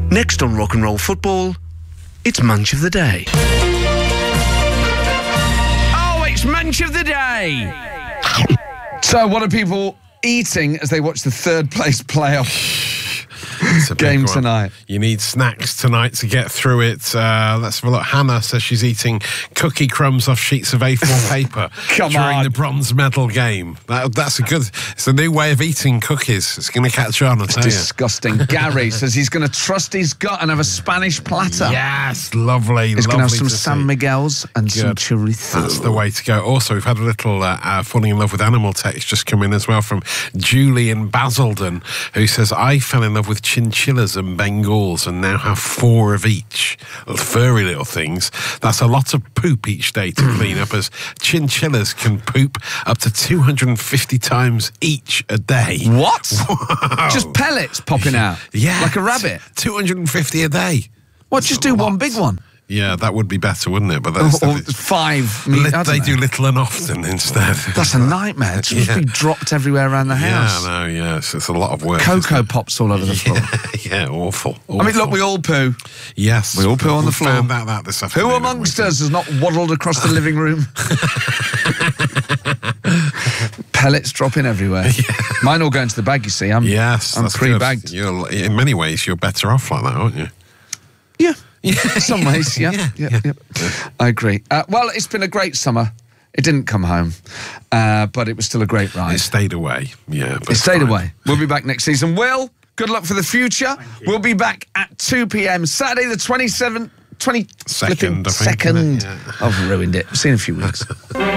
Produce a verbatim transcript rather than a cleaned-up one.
Next on Rock and Roll Football, it's Munch of the Day. Oh, it's Munch of the Day! So, what are people eating as they watch the third place playoff game tonight? You need snacks tonight to get through it. Uh, let's have a look. Hannah says she's eating cookie crumbs off sheets of A four paper Come during on. the bronze medal game. That, that's a good... It's a new way of eating cookies. It's going to catch on, I tell you. Disgusting. Gary says he's going to trust his gut and have a Spanish platter. Yes, lovely. He's going to have some to San see. Miguel's and some Good. chorizo. That's the way to go. Also, we've had a little uh, uh, falling in love with animal text just come in as well from Julie in Basildon, who says, I fell in love with chinchillas and Bengals and now have four of each. Furry little things. That's a lot of poop each day to clean up, as chinchillas can poop up to two hundred fifty times each a day. What? Wow. Just pellets popping out? Yeah. Like a rabbit? two hundred fifty a day. What, just do one big one? Yeah, that would be better, wouldn't it? But Or, that's, or that's five. li- I don't they know. do little and often instead. That's a nightmare. It's just Yeah. be dropped everywhere around the house. Yeah, no, yeah, it's, it's a lot of work. Cocoa pops all over the floor. Yeah, awful, awful. I mean, look, we all poo. Yes. we all poo on the floor. found out that this afternoon. Who amongst us has not waddled across the living room? Pellets dropping everywhere. Yeah. Mine all go into the bag, you see. I'm, Yes, I'm that's pre-bagged. good. You're, in many ways, you're better off like that, aren't you? Yeah. In some ways, yeah. Yeah, yeah, yeah. yeah. I agree. Uh, well, it's been a great summer. It didn't come home, uh, but it was still a great ride. It stayed away, yeah. But It stayed fine. away. We'll be back next season. Will, good luck for the future. We'll be back at two p.m. Saturday the twenty-seventh, twenty Second, I think, second. isn't it? Yeah. I've ruined it. See you in a few weeks.